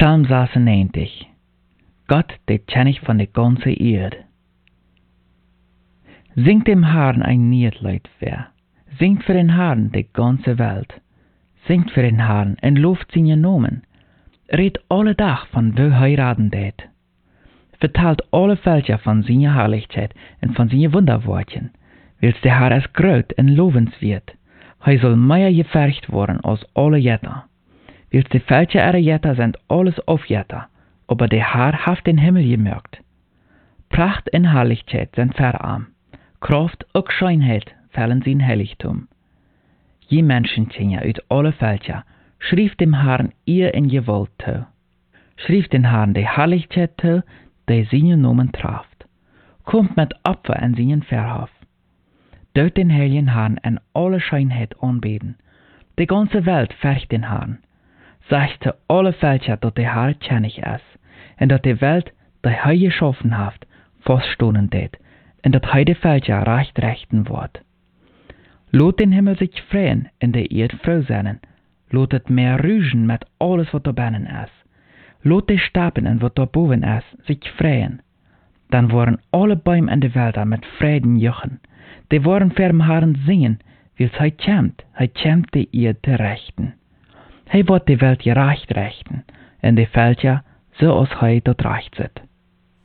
Psalm 96. Gott, der König von der ganzen Erde. Singt dem Herrn ein Niedlied für. Singt für den Herrn die ganze Welt. Singt für den Herrn und lobt seinen Namen. Redt alle Tag von wo heiraten det. Vertelt alle Völker von seiner Herrlichkeit und von seinen Wunderworten. Wils der Herr es groß und lobenswert. Hij soll mehr gevercht worden als alle Jätter. Wils die Völker ihrer Jätter sind alles Aufjätter, aber der Herr hat den Himmel gemerkt. Pracht und Herrlichkeit sind verarm. Kraft und Schönheit fällen sein Heiligtum. Je Menschenkinder uit alle Völker schrief dem Herrn ihr in Gewalt zu. Schrief den Herrn die Herrlichkeit zu, die seinen Namen traft. Kommt mit Opfer an seinen Verhof. Dort den heiligen Herrn in alle Schönheit anbeten. Die ganze Welt fürcht den Herrn. Sagt zu alle Völker, dass der Herr König ist, und dass die Welt, die er geschaffen hat, feststehen wird, und dass er die Völker recht rechten wird. Lot den Himmel sich freuen und der Erde froh sein. Lot het Meer rügen mit alles, was da binnen ist. Lot die Stappen und was da boven ist, sich freuen. Dann waren alle Bäume in der Welt mit Frieden juchen. Die waren für den Herrn singen, weil er kämmt die Erde zu rechten. Hij wird die Welt gerecht rechten, und die Völker, so als hij dort recht zit.